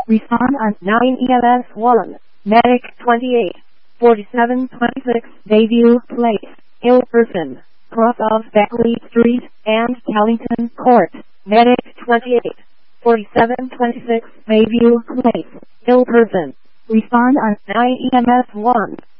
Respond on 9 EMS 1. Medic 28. 4726 Bayview Place, Ill Person, cross of Beckley Street and Tellington Court. Medic 28. 4726 Bayview Place, Ill Person. Respond on 9 EMS 1.